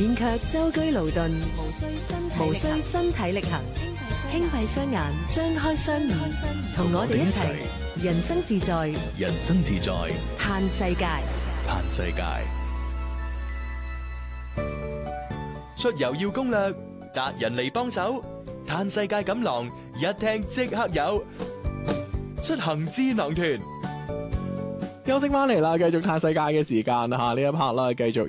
免卻舟車勞頓，無需身體力行，輕閉雙眼，張開雙耳，同我哋一齊人生自在， 人生自在， 嘆世界。 嘆世界。出遊要攻略，達人嚟幫手，嘆世界錦囊一聽即刻有，出行智囊團。 休息翻嚟啦，繼續嘆世界嘅時間啦吓，呢一 part 啦，繼續